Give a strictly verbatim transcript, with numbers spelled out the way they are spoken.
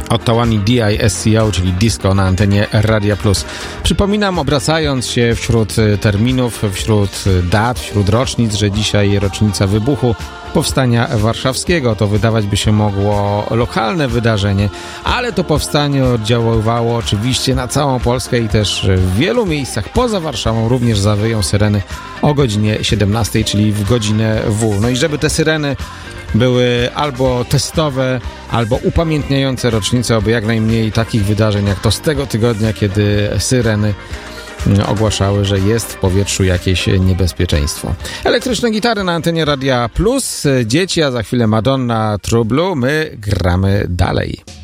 Ottawani D I S C O, czyli disco na antenie Radia Plus. Przypominam, obracając się wśród terminów, wśród dat, wśród rocznic, że dzisiaj rocznica wybuchu Powstania Warszawskiego. To wydawać by się mogło lokalne wydarzenie, ale to powstanie oddziaływało oczywiście na całą Polskę i też w wielu miejscach poza Warszawą również zawyją syreny o godzinie siedemnastej, czyli w godzinę W. No i żeby te syreny były albo testowe, albo upamiętniające rocznicę, aby jak najmniej takich wydarzeń jak to z tego tygodnia, kiedy syreny ogłaszały, że jest w powietrzu jakieś niebezpieczeństwo. Elektryczne gitary na antenie Radia Plus, dzieci, a za chwilę Madonna, True Blue. My gramy dalej.